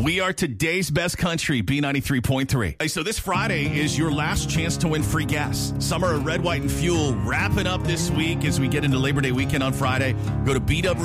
We are today's best country, B93.3. Hey, so this Friday is your last chance to win free gas. Summer of Red, White, and Fuel wrapping up this week as we get into Labor Day weekend on Friday. Go to BW